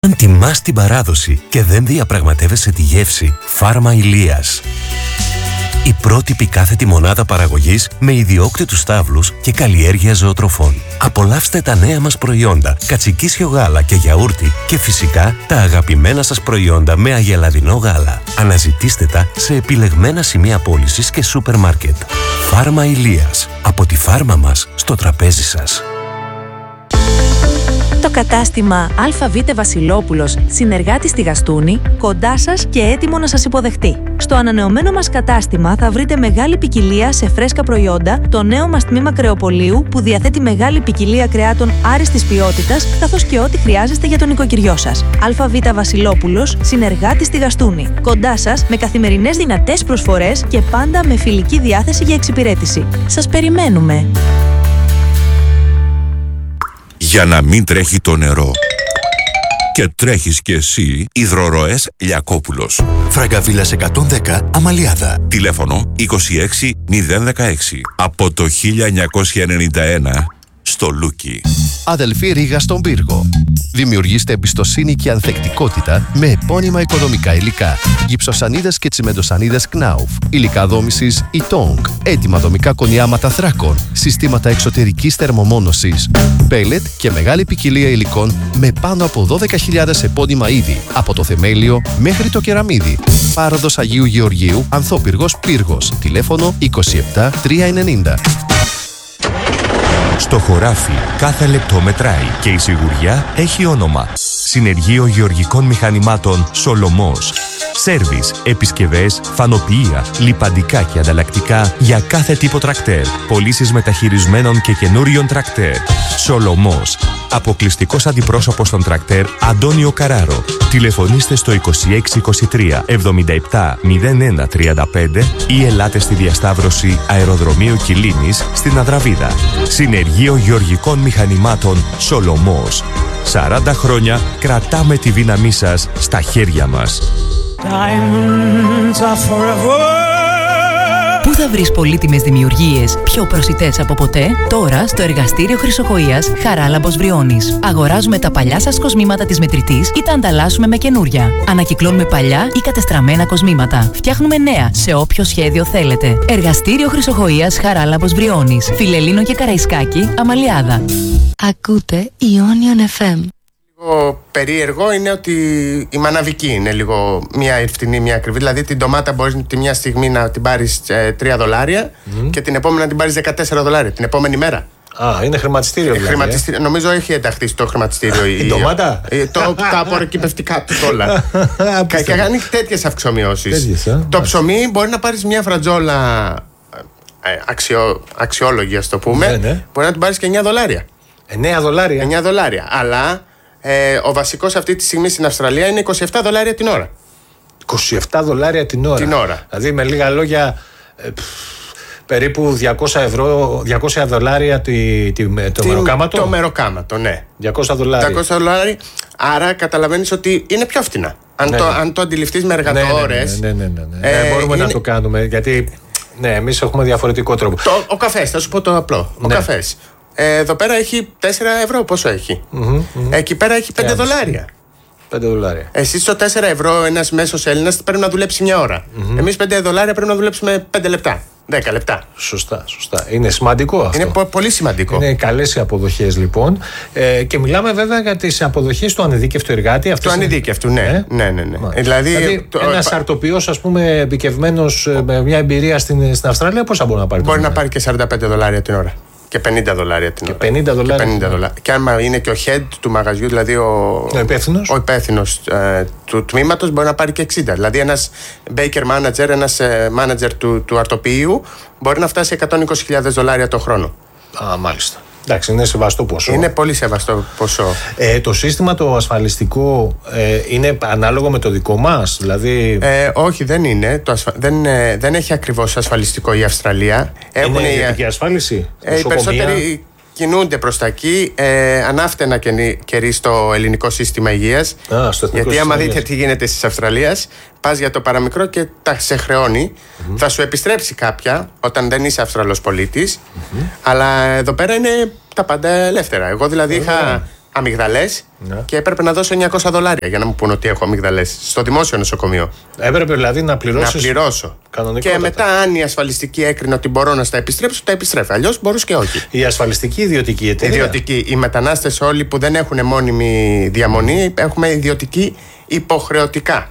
Όταν τιμάς την παράδοση και δεν διαπραγματεύεσαι τη γεύση, Φάρμα Ηλίας. Η πρότυπη κάθετη μονάδα παραγωγής με ιδιόκτητους στάβλους και καλλιέργεια ζωοτροφών. Απολαύστε τα νέα μας προϊόντα, κατσικίσιο γάλα και γιαούρτι και φυσικά τα αγαπημένα σας προϊόντα με αγελαδινό γάλα. Αναζητήστε τα σε επιλεγμένα σημεία πώλησης και σούπερ μάρκετ. Φάρμα Ηλίας. Από τη φάρμα μας στο τραπέζι σας. Το κατάστημα ΑΒ Βασιλόπουλος, συνεργάτης στη Γαστούνη, κοντά σας και έτοιμο να σας υποδεχτεί. Στο ανανεωμένο μας κατάστημα θα βρείτε μεγάλη ποικιλία σε φρέσκα προϊόντα, το νέο μας τμήμα κρεοπολίου που διαθέτει μεγάλη ποικιλία κρεάτων άριστης ποιότητας, καθώς και ό,τι χρειάζεστε για τον νοικοκυριό σας. ΑΒ Βασιλόπουλος, συνεργάτης στη Γαστούνη, κοντά σας με καθημερινές δυνατές προσφορές και πάντα με φιλική διάθεση για εξυπηρέτηση. Σας περιμένουμε! Για να μην τρέχει το νερό και τρέχεις κι εσύ, υδροροές Λιακόπουλος. Φραγκαβίλας 110 Αμαλιάδα. Τηλέφωνο 26016. Από το 1991 στο Λούκι. Αδελφή Ρήγα στον Πύργο. Δημιουργήστε εμπιστοσύνη και ανθεκτικότητα με επώνυμα οικοδομικά υλικά. Γυψοσανίδες και τσιμεντοσανίδες Knauf. Υλικά δόμησης Itong. Έτοιμα δομικά κονιάματα θράκων. Συστήματα εξωτερικής θερμομόνωσης. Πέλετ και μεγάλη ποικιλία υλικών με πάνω από 12.000 επώνυμα είδη. Από το θεμέλιο μέχρι το κεραμίδι. Πάροδος Αγίου Γεωργίου, Ανθόπυργος Πύργος. Τηλέφωνο 27 390. Στο χωράφι κάθε λεπτό μετράει και η σιγουριά έχει όνομα. Συνεργείο Γεωργικών Μηχανημάτων Σολομός. Σέρβις, επισκευές, φανοποιεία, λιπαντικά και ανταλλακτικά για κάθε τύπο τρακτέρ. Πωλήσεις μεταχειρισμένων και καινούριων τρακτέρ. Σολομός. Αποκλειστικός αντιπρόσωπος των τρακτέρ Αντώνιο Καράρο. Τηλεφωνήστε στο 2623 77 01 35 ή ελάτε στη διασταύρωση Αεροδρομίου Κιλίνης στην Αδραβίδα. Συνεργείο Γεωργικών Μηχανημάτων Σολομός. 40 χρόνια κρατάμε τη δύναμή σας στα χέρια μας. Πού θα βρεις πολύτιμες δημιουργίες πιο προσιτές από ποτέ? Τώρα στο εργαστήριο Χρυσοχοΐας Χαράλαμπος Βριώνης. Αγοράζουμε τα παλιά σας κοσμήματα της μετρητής ή τα ανταλλάσσουμε με καινούρια. Ανακυκλώνουμε παλιά ή κατεστραμμένα κοσμήματα. Φτιάχνουμε νέα σε όποιο σχέδιο θέλετε. Εργαστήριο Χρυσοχοΐας Χαράλαμπος Βριώνης. Φιλελλήνο και Καραϊσκάκη, Αμαλιάδα. Ακούτε Ionion FM. Λίγο περίεργο είναι ότι η μαναβική είναι λίγο μία φτηνή, μία ακριβή. Δηλαδή την ντομάτα μπορείς τη μια στιγμή να την πάρεις $3 και την επόμενη να την πάρεις $14 την επόμενη μέρα. Α, είναι χρηματιστήριο δηλαδή. Χρηματιστήριο. Νομίζω έχει ενταχθεί στο χρηματιστήριο η ντομάτα. Τα απορροκυπευτικά του όλα. Και κάνει τέτοιες αυξομοιώσεις. Το ψωμί μπορεί να πάρεις μια φρατζόλα αξιόλογη, ας το πούμε. Μπορεί να την πάρεις και $9. $9. Αλλά ο βασικός αυτή τη στιγμή στην Αυστραλία είναι $27 την ώρα. $27 την ώρα. Δηλαδή με λίγα λόγια περίπου $200 το μεροκάματο. Το μεροκάματο, ναι. $200. $200. Άρα καταλαβαίνεις ότι είναι πιο φτηνά. Αν το αντιληφθείς με εργατόρες. Ναι. Μπορούμε να το κάνουμε. Γιατί εμείς έχουμε διαφορετικό τρόπο. Ο καφές, θα σου πω το απλό. Ο καφές. Εδώ πέρα έχει €4, πόσο έχει. Εκεί πέρα έχει $5. $5. Εσείς στο €4 ένας μέσος Έλληνας πρέπει να δουλέψει μια ώρα. Εμείς $5 πρέπει να δουλέψουμε 5 λεπτά. 10 λεπτά. Σωστά. Είναι σημαντικό αυτό. Είναι πολύ σημαντικό. Είναι καλές οι αποδοχές λοιπόν. Και μιλάμε βέβαια για τις αποδοχές του ανειδίκευτου εργάτη. Του ανειδίκευτου, ναι. Δηλαδή ένας αρτοποιός, ας πούμε, ειδικευμένος με μια εμπειρία στην Αυστραλία, πόσα μπορεί να πάρει? Μπορεί να πάρει και $45 την ώρα. Και $50 την ώρα. $50. Και αν είναι και ο head του μαγαζιού, δηλαδή ο υπεύθυνος του τμήματος, μπορεί να πάρει και $60. Δηλαδή ένας baker manager, ένας manager του αρτοποιείου, μπορεί να φτάσει $120,000 το χρόνο. Α, μάλιστα. Εντάξει, είναι σεβαστό ποσό. Είναι πολύ σεβαστό ποσό. Το σύστημα το ασφαλιστικό είναι ανάλογο με το δικό μας, δηλαδή. Όχι, δεν είναι. Δεν έχει ακριβώς ασφαλιστικό η Αυστραλία. Είναι ιδιωτική ασφάλιση. Οι περισσότεροι κινούνται προς τα εκεί. Ανάφτενα καιρή στο ελληνικό σύστημα υγείας. Γιατί άμα δείτε τι γίνεται στις Αυστραλίας, πας για το παραμικρό και τα σε χρεώνει. Θα σου επιστρέψει κάποια όταν δεν είσαι Αυστραλός πολίτης. Αλλά εδώ πέρα είναι τα πάντα ελεύθερα. Εγώ δηλαδή είχα αμυγδαλές και έπρεπε να δώσω $900 για να μου πούνε ότι έχω αμυγδαλές στο δημόσιο νοσοκομείο. Έπρεπε δηλαδή να πληρώσω. Και μετά, αν η ασφαλιστική έκρινε ότι μπορώ να στα επιστρέψω, τα επιστρέφω. Αλλιώς μπορούσε και όχι. Η ασφαλιστική ιδιωτική εταιρεία. Ιδιωτική. Οι μετανάστες όλοι που δεν έχουν μόνιμη διαμονή, έχουμε ιδιωτική υποχρεωτικά.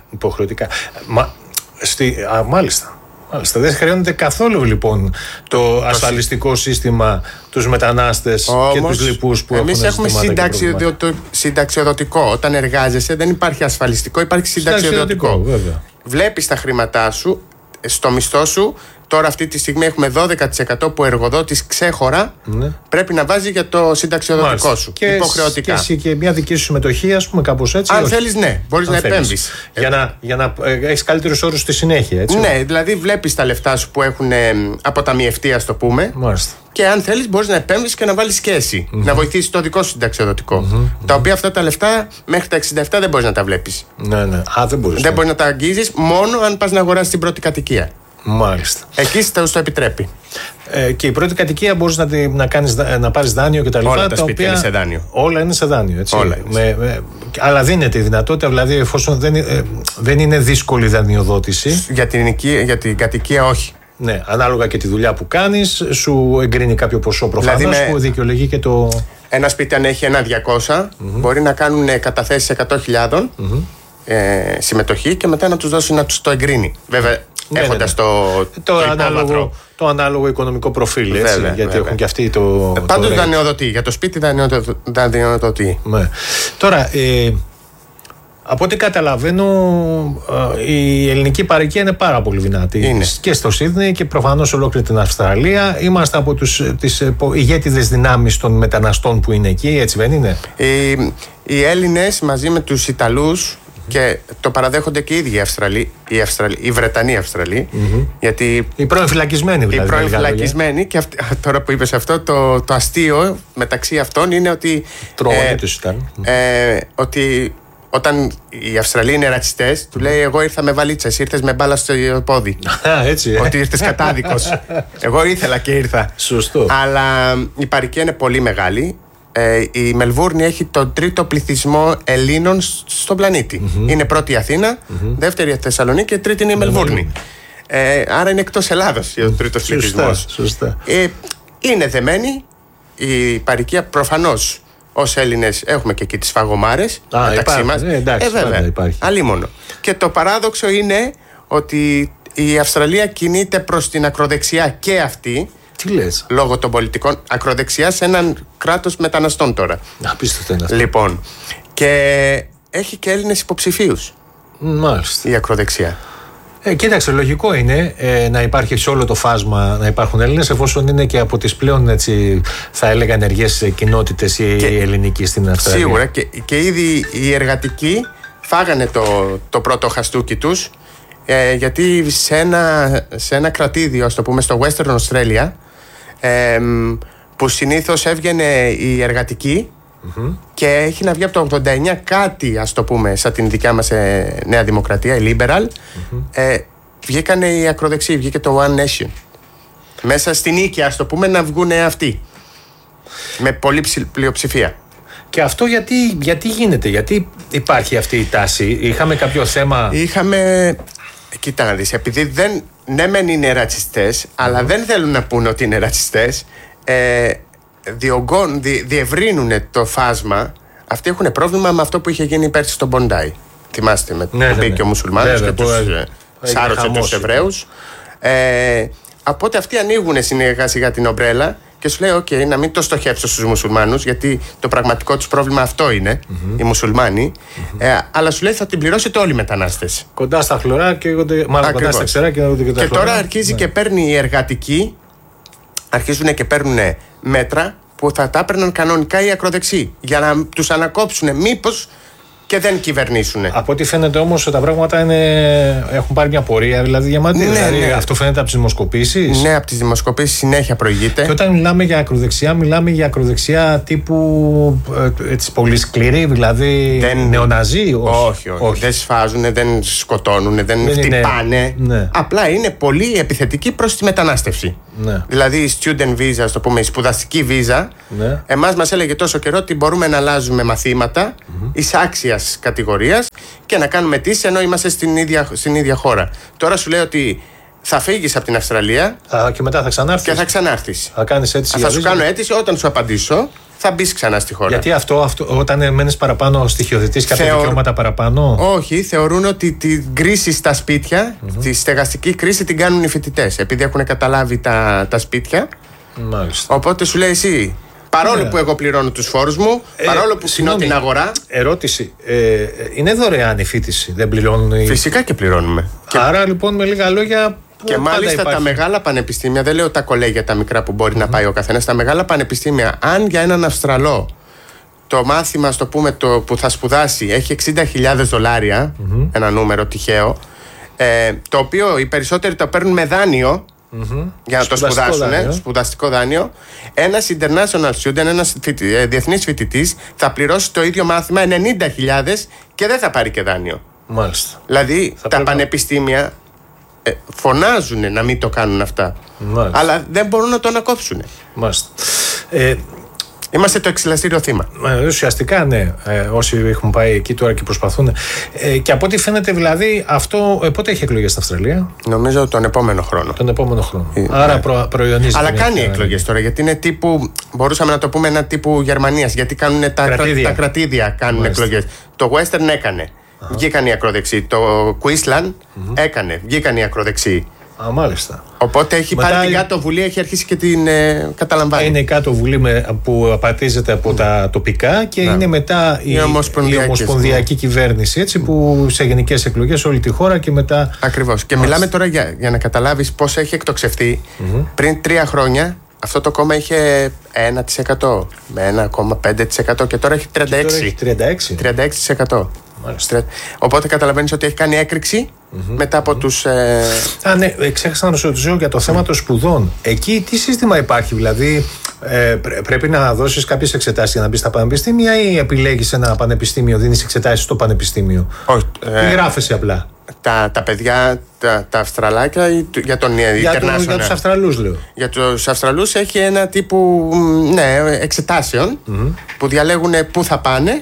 Μάλιστα. Δεν χρειάζεται καθόλου λοιπόν το ασφαλιστικό σύστημα, τους μετανάστες και τους λοιπούς που εμείς έχουμε συνταξιοδοτικό. Όταν εργάζεσαι δεν υπάρχει ασφαλιστικό, υπάρχει συνταξιοδοτικό. Βλέπεις τα χρήματά σου, στο μισθό σου. Τώρα αυτή τη στιγμή έχουμε 12% που ο εργοδότης ξέχωρα πρέπει να βάζει για το συνταξιοδοτικό σου. Και υποχρεωτικά. Και εσύ και μια δική σου συμμετοχή, ας πούμε, κάπως έτσι. Αν θέλεις, ναι, μπορείς να επέμβεις. Για να έχεις καλύτερους όρους στη συνέχεια, έτσι. Ναι, δηλαδή βλέπεις τα λεφτά σου που έχουν αποταμιευτεί, ας το πούμε. Μάλιστα. Και αν θέλεις, μπορείς να επέμβεις και να βάλεις και εσύ. Να βοηθήσεις το δικό σου συνταξιοδοτικό. Τα οποία αυτά τα λεφτά μέχρι τα 67 δεν μπορείς να τα βλέπεις. Ναι. Δεν μπορείς. Δεν μπορείς να τα αγγίζεις μόνο αν πας να αγοράσεις την πρώτη κατοικία. Μάλιστα. Εκεί στο επιτρέπει. Και η πρώτη κατοικία μπορείς να πάρεις δάνειο κτλ. Όλα τα σπίτια είναι σε δάνειο. Όλα είναι σε δάνειο, έτσι. Αλλά δίνεται η δυνατότητα, δηλαδή, εφόσον δεν είναι δύσκολη δανειοδότηση. Για την κατοικία, όχι. Ναι, ανάλογα και τη δουλειά που κάνεις, σου εγκρίνει κάποιο ποσό προφανώς δηλαδή που δικαιολογεί και το. Ένα σπίτι, αν έχει ένα 200, μπορεί να κάνουν καταθέσεις 100.000 συμμετοχή και μετά να τους δώσει να τους το εγκρίνει. Βέβαια, έχοντας το ανάλογο οικονομικό προφίλ, έτσι, γιατί έχουν και αυτοί το. Πάντως δανειοδοτεί. Για το σπίτι δανειοδοτεί. Τώρα, από ό,τι καταλαβαίνω, η ελληνική παροικία είναι πάρα πολύ δυνατή. Είναι. Και στο Σίδνεϊ και προφανώς ολόκληρη την Αυστραλία. Είμαστε από τις ηγέτιδες δυνάμεις των μεταναστών που είναι εκεί, έτσι δεν είναι? Οι Έλληνες μαζί με τους Ιταλούς, και το παραδέχονται και οι ίδιοι οι Βρετανοί Αυστραλοί. Γιατί οι πρώην φυλακισμένοι, δηλαδή. Οι πρώην φυλακισμένοι, και τώρα που είπες αυτό, το αστείο μεταξύ αυτών είναι ότι. Τρόμοι τους ήταν. Ότι όταν οι Αυστραλοί είναι ρατσιστές, του λέει: εγώ ήρθα με βαλίτσα, εσύ ήρθες με μπάλα στο πόδι. Έτσι, ότι ήρθες κατάδικος. Εγώ ήθελα και ήρθα. Σωστό. Αλλά η παροικία είναι πολύ μεγάλη. Η Μελβούρνη έχει τον τρίτο πληθυσμό Ελλήνων στον πλανήτη. Είναι πρώτη η Αθήνα, δεύτερη η Θεσσαλονίκη και τρίτη είναι η Μελβούρνη. Άρα είναι εκτός Ελλάδος ο τρίτος πληθυσμός. Σωστά. Είναι δεμένη η παροικία, προφανώς. Ως Έλληνες έχουμε και εκεί τις φαγωμάρες μεταξύ μας. Βέβαια, αλίμονο. Και το παράδοξο είναι ότι η Αυστραλία κινείται προς την ακροδεξιά και αυτή. Τι λες? Λόγω των πολιτικών, ακροδεξιά σε έναν κράτος μεταναστών τώρα. Απίστευτο είναι αυτό. Λοιπόν, και έχει και Έλληνες υποψηφίους. Μάλιστα. Η ακροδεξιά. Κοίταξε, λογικό είναι να υπάρχει σε όλο το φάσμα να υπάρχουν Έλληνες, εφόσον είναι και από τις πλέον, έτσι, θα έλεγα, ενεργές κοινότητες οι ελληνικοί στην Αυστραλία. Σίγουρα, και ήδη οι εργατικοί φάγανε το πρώτο χαστούκι τους, γιατί σε ένα κρατήδιο, ας το πούμε, στο Western Australia, που συνήθως έβγαινε η εργατική και έχει να βγει από το 89 κάτι, ας το πούμε, σαν την δικιά μας Νέα Δημοκρατία, η Liberal, βγήκανε οι ακροδεξιοί, βγήκε το One Nation. Μέσα στην οίκη, ας το πούμε, να βγουν αυτοί. Με πολύ πλειοψηφία. Και αυτό γιατί γίνεται, γιατί υπάρχει αυτή η τάση? Είχαμε κάποιο θέμα? Κοίτα να δεις, επειδή ναι μεν είναι ρατσιστές, αλλά δεν θέλουν να πούνε ότι είναι ρατσιστές, διευρύνουν το φάσμα. Αυτοί έχουν πρόβλημα με αυτό που είχε γίνει πέρσι στο Μποντάι. Θυμάστε, με που μπήκε ο μουσουλμάνος και τους σάρωσε τους Εβραίους. Οπότε αυτοί ανοίγουν σιγά σιγά την ομπρέλα και σου λέει: OK, να μην το στοχεύσω στους μουσουλμάνους, γιατί το πραγματικό τους πρόβλημα αυτό είναι, οι μουσουλμάνοι. Αλλά σου λέει: θα την πληρώσετε όλοι οι μετανάστες. Κοντά στα χλωρά και μάλλον κοντά στα ξερά και τα χλωρά. Και τώρα αρχίζει και παίρνει η εργατική, αρχίζουν και παίρνουν μέτρα που θα τα έπαιρναν κανονικά οι ακροδεξιοί, για να τους ανακόψουν, μήπως και δεν κυβερνήσουν. Από ό,τι φαίνεται όμως τα πράγματα έχουν πάρει μια πορεία, δηλαδή γεμάτη. Ναι. Αυτό φαίνεται από τις δημοσκοπήσεις. Ναι, από τις δημοσκοπήσεις συνέχεια προηγείται. Και όταν μιλάμε για ακροδεξιά, μιλάμε για ακροδεξιά τύπου έτσι, πολύ σκληρή, δηλαδή νεοναζί. Όχι. Δεν σφάζουν, δεν σκοτώνουν, δεν χτυπάνε. Ναι. Απλά είναι πολύ επιθετικοί προς τη μετανάστευση. Ναι. Δηλαδή η student visa, ας το πούμε, η σπουδαστική visa, ναι. Εμάς μας έλεγε τόσο καιρό ότι μπορούμε να αλλάζουμε μαθήματα εισάξιας κατηγορίας και να κάνουμε αιτήσεις ενώ είμαστε στην ίδια χώρα. Τώρα σου λέει ότι θα φύγεις από την Αυστραλία και μετά θα ξανάρθεις. Και θα ξανάρθεις. Θα κάνεις αίτηση. Θα σου κάνω αίτηση, όταν σου απαντήσω θα μπεις ξανά στη χώρα. Γιατί αυτό όταν μένεις παραπάνω, στοιχειοθετείς κάποια δικαιώματα παραπάνω? Όχι, θεωρούν ότι την κρίση στα σπίτια, τη στεγαστική κρίση την κάνουν οι φοιτητές. Επειδή έχουν καταλάβει τα σπίτια. Μάλιστα. Οπότε σου λέει εσύ, παρόλο που εγώ πληρώνω τους φόρους μου, παρόλο που κοινώ την αγορά. Ερώτηση. Είναι δωρεάν η φοιτηση, δεν πληρώνουν? Φυσικά και πληρώνουμε. Άρα λοιπόν με λίγα λόγια. Και μάλιστα τα μεγάλα πανεπιστήμια, δεν λέω τα κολέγια τα μικρά που μπορεί να πάει ο καθένας, τα μεγάλα πανεπιστήμια, αν για έναν Αυστραλό το μάθημα, στο πούμε, που θα σπουδάσει έχει $60,000, ένα νούμερο τυχαίο, το οποίο οι περισσότεροι το παίρνουν με δάνειο για να το σπουδάσουν, σπουδαστικό δάνειο, ένας international student, ένας διεθνής φοιτητής θα πληρώσει το ίδιο μάθημα 90,000 και δεν θα πάρει και δάνειο. Μάλιστα. Δηλαδή τα πανεπιστήμια φωνάζουν να μην το κάνουν αυτά. Μάλιστα. Αλλά δεν μπορούν να το ανακόψουν. Μάλιστα. Είμαστε το εξελαστήριο θύμα. Ουσιαστικά ναι, όσοι έχουν πάει εκεί τώρα και προσπαθούν. Και από ό,τι φαίνεται δηλαδή αυτό, πότε έχει εκλογές στην Αυστραλία? Νομίζω τον επόμενο χρόνο. Τον επόμενο χρόνο. Άρα προϊονίζεται. Αλλά κάνει εκλογές τώρα, γιατί είναι τύπου, μπορούσαμε να το πούμε ένα τύπου Γερμανίας, γιατί κάνουν τα κρατήδια κάνουν εκλογές. Το Western έκανε. Βγήκαν οι ακροδεξιοί. Το Queensland έκανε. Βγήκαν οι ακροδεξιοί. Μάλιστα. Οπότε έχει πάρει την κάτω βουλή, έχει αρχίσει και την καταλαμβάνει. Είναι η κάτω βουλή που απαρτίζεται από τα τοπικά και είναι μετά η ομοσπονδιακή κυβέρνηση, έτσι, που σε γενικές εκλογές όλη τη χώρα και μετά. Ακριβώς. Και μιλάμε τώρα για να καταλάβεις πώς έχει εκτοξευτεί. Πριν 3 χρόνια αυτό το κόμμα είχε 1% με 1,5% και τώρα έχει 36%. Οπότε καταλαβαίνεις ότι έχει κάνει έκρηξη μετά από τους. Ναι, ξέχασα να ρωτήσω για το θέμα των σπουδών. Εκεί τι σύστημα υπάρχει, δηλαδή πρέπει να δώσεις κάποιες εξετάσεις για να μπεις στα πανεπιστήμια ή επιλέγεις ένα πανεπιστήμιο, δίνεις εξετάσεις στο πανεπιστήμιο? Όχι. Ή γράφεσαι απλά? Τα παιδιά, τα Αυστραλάκια για τον international. Για τους Αυστραλούς λέω. Για τους Αυστραλούς έχει ένα τύπου εξετάσεων που διαλέγουν πού θα πάνε.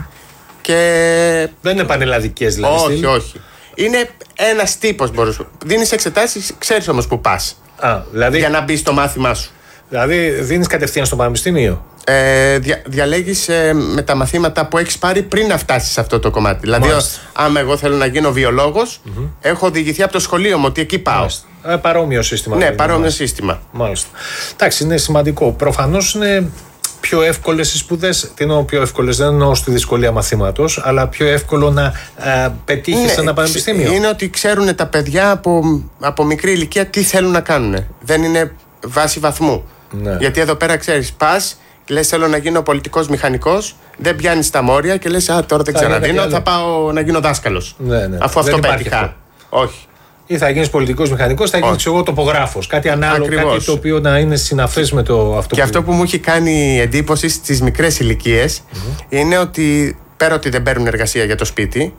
Και... Δεν είναι πανελλαδικές δηλαδή? Όχι. Είναι ένας τύπος. Δίνεις εξετάσεις, ξέρεις όμως που πας. Δηλαδή... Για να μπεις στο μάθημά σου. Δηλαδή δίνεις κατευθείαν στο πανεπιστήμιο? Διαλέγεις με τα μαθήματα που έχεις πάρει πριν να φτάσεις σε αυτό το κομμάτι. Δηλαδή, άμα εγώ θέλω να γίνω βιολόγος, έχω οδηγηθεί από το σχολείο μου ότι εκεί πάω. Παρόμοιο σύστημα. Ναι, παρόμοιο σύστημα. Μάλιστα. Εντάξει, είναι σημαντικό. Προφανώς είναι πιο εύκολες οι σπουδές. Τι εννοώ πιο εύκολες? Δεν εννοώ στη δυσκολία μαθήματος, αλλά πιο εύκολο να πετύχεις σε ένα πανεπιστήμιο. Είναι ότι ξέρουν τα παιδιά από μικρή ηλικία τι θέλουν να κάνουν. Δεν είναι βάση βαθμού. Ναι. Γιατί εδώ πέρα ξέρεις, πας, λες θέλω να γίνω πολιτικός μηχανικός, δεν πιάνεις τα μόρια και λες τώρα δεν ξαναδίνω, θα πάω να γίνω δάσκαλος. Ναι. Αφού αυτό πέτυχα. Όχι. Ή θα γίνεις πολιτικός μηχανικός, θα γίνεις εγώ τοπογράφος. Κάτι ανάλογο, κάτι το οποίο να είναι συναφές με το αυτό. Και αυτό που μου έχει κάνει εντύπωση στις μικρές ηλικίες είναι ότι πέρα ότι δεν παίρνουν εργασία για το σπίτι,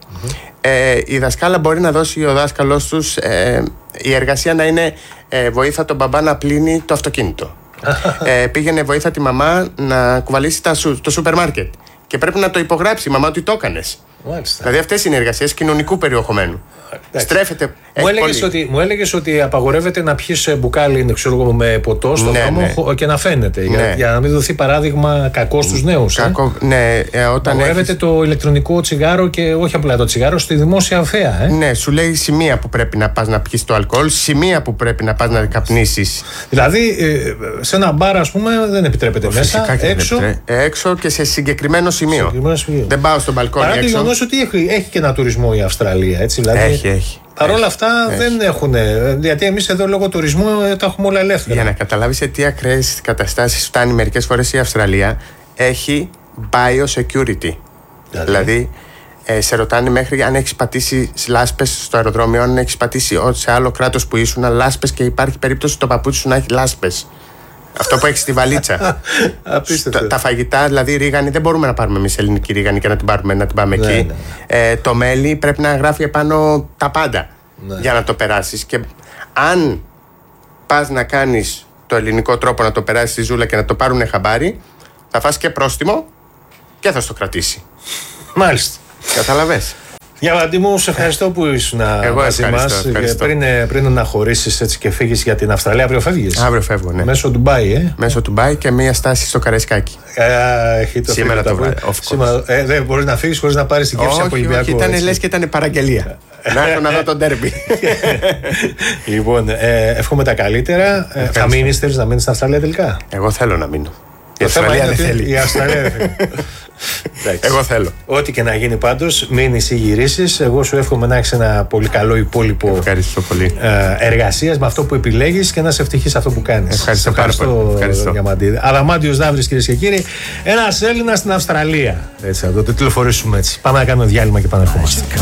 η δασκάλα μπορεί να δώσει ο δάσκαλος τους η εργασία να είναι βοήθα τον μπαμπά να πλύνει το αυτοκίνητο. Πήγαινε βοήθα τη μαμά να κουβαλήσει το σούπερ μάρκετ. Και πρέπει να το υπογράψει η μαμά ότι το έκανες. Δηλαδή αυτές είναι οι εργασίες κοινωνικού περιεχομένου. Στρέφεται. Μου έλεγες ότι απαγορεύεται να πιεις μπουκάλι με ποτό στον δρόμο και να φαίνεται. Για να μην δοθεί παράδειγμα κακό στους νέους. Απαγορεύεται το ηλεκτρονικό τσιγάρο και όχι απλά το τσιγάρο στη δημόσια αφέα. Ναι, σου λέει σημεία που πρέπει να πας να πιεις το αλκοόλ, σημεία που πρέπει να πας να καπνίσεις. Δηλαδή σε ένα μπαρ, ας πούμε, δεν επιτρέπεται μέσα. Έξω και σε συγκεκριμένο σημείο. Δεν πάω στο μπαλκόνι. Παρά το γεγονός ότι έχει και ένα τουρισμό η Αυστραλία. Έχει. Παρ' όλα αυτά δεν έχουν. Γιατί εμείς εδώ λόγω τουρισμού τα έχουμε όλα ελεύθερα. Για να καταλάβεις σε τι ακραίες καταστάσεις φτάνει μερικές φορές η Αυστραλία, έχει biosecurity. Δηλαδή σε ρωτάνε μέχρι αν έχεις πατήσει λάσπες στο αεροδρόμιο, αν έχεις πατήσει σε άλλο κράτος που ήσουν λάσπες και υπάρχει περίπτωση το παπούτσι σου να έχει λάσπες. Αυτό που έχει στη βαλίτσα. Τα φαγητά, δηλαδή ρίγανη, δεν μπορούμε να πάρουμε εμείς ελληνική ρίγανη και να την πάμε εκεί. Το μέλι πρέπει να γράφει επάνω τα πάντα για να το περάσεις. Και αν πας να κάνεις το ελληνικό τρόπο, να το περάσεις στη ζούλα και να το πάρουν χαμπάρι, θα φας και πρόστιμο και θα στο κρατήσει. Μάλιστα. Καταλαβες. Διαμαντή μου, σε ευχαριστώ που ήσουν μαζί μας. Πριν να χωρίσεις έτσι και φύγεις για την Αυστραλία, αύριο φεύγεις. Αύριο φεύγω, ναι. Μέσω Ντουμπάι, Μέσω Ντουμπάι και μία στάση στο Καραϊσκάκι. Σήμερα το βράδυ. Δεν μπορείς να φύγεις χωρίς να πάρεις την γεύση από Ολυμπιακό. Όχι, ήταν λες και ήταν παραγγελία. Να έρθω να δω τον ντέρμπι. Λοιπόν, εύχομαι τα καλύτερα. Θα μείνεις, θέλεις να μείνεις στην Αυστραλία τελικά? Εγώ θέλω να μείνω. Η Αυστραλία δεν θέλει. Εγώ θέλω. Ό,τι και να γίνει πάντως, μείνεις ή γυρίσεις. Εγώ σου εύχομαι να έχεις ένα πολύ καλό υπόλοιπο εργασίας με αυτό που επιλέγεις και να είσαι ευτυχής αυτό που κάνεις. Ευχαριστώ πάρα πολύ. Διαμαντίδη. Αδαμάντιος Δαύρης, κυρίες και κύριοι. Ένας Έλληνας στην Αυστραλία. Έτσι, θα το τηλεφορήσουμε έτσι. Πάμε να κάνουμε διάλειμμα και πανερχόμαστε.